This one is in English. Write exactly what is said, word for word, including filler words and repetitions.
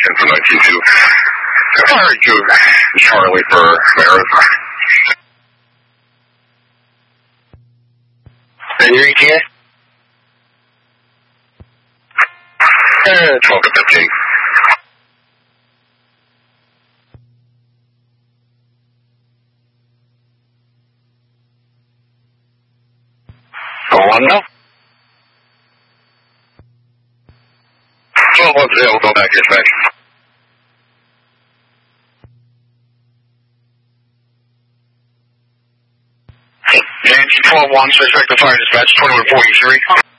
ten for nineteen two. Alright, good. Charlie for Arizona. And your E T A? Uh, twelve to fifteen. Go on now. twelve one zero, we'll go back dispatch. Nancy twelve one, suspect the fire dispatch, twenty-one forty-three.